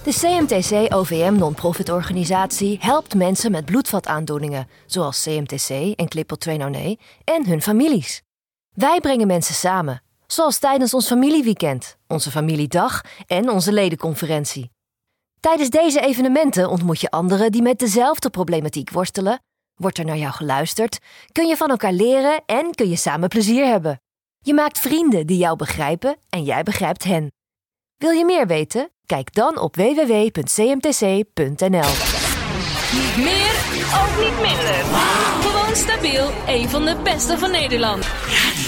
De CMTC-OVM non-profit-organisatie helpt mensen met bloedvataandoeningen, zoals CMTC en Klippel-2 en hun families. Wij brengen mensen samen, zoals tijdens ons familieweekend, onze familiedag en onze ledenconferentie. Tijdens deze evenementen ontmoet je anderen die met dezelfde problematiek worstelen, wordt er naar jou geluisterd, kun je van elkaar leren en kun je samen plezier hebben. Je maakt vrienden die jou begrijpen en jij begrijpt hen. Wil je meer weten? Kijk dan op www.cmtc.nl. Niet meer, ook niet minder. Gewoon stabiel, een van de beste van Nederland.